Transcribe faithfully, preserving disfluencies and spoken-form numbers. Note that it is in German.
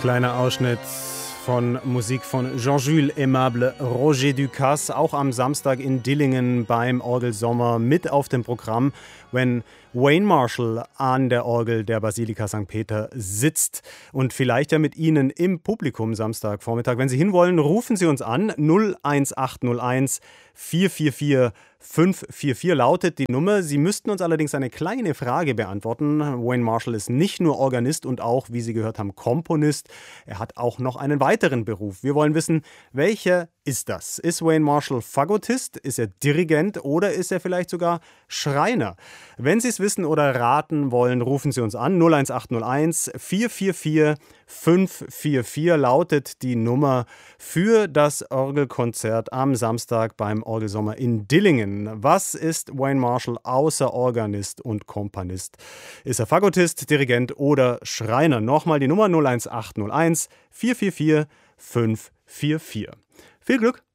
Kleiner Ausschnitt von Musik von Jean-Jules Aimable Roger Ducasse, auch am Samstag in Dillingen beim Orgelsommer mit auf dem Programm, wenn Wayne Marshall an der Orgel der Basilika Sankt Peter sitzt und vielleicht ja mit Ihnen im Publikum Samstagvormittag. Wenn Sie hinwollen, rufen Sie uns an. null eins acht null eins vier vier vier fünf vier vier lautet die Nummer. Sie müssten uns allerdings eine kleine Frage beantworten. Wayne Marshall ist nicht nur Organist und auch, wie Sie gehört haben, Komponist. Er hat auch noch einen weiteren Beruf. Wir wollen wissen, welcher ist das? Ist Wayne Marshall Fagottist? Ist er Dirigent oder ist er vielleicht sogar Schreiner? Wenn Sie es wissen oder raten wollen, rufen Sie uns an. null eins acht null eins vier vier vier fünf vier vier lautet die Nummer für das Orgelkonzert am Samstag beim Orgelsommer in Dillingen. Was ist Wayne Marshall außer Organist und Komponist? Ist er Fagottist, Dirigent oder Schreiner? Nochmal die Nummer null eins acht null eins vier vier vier fünf vier vier. Viel Glück!